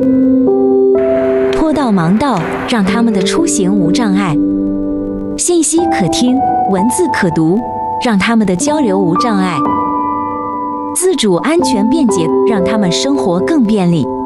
坡道盲道让他们的出行无障碍；信息可听，文字可读，让他们的交流无障碍；自主、安全、便捷，让他们生活更便利。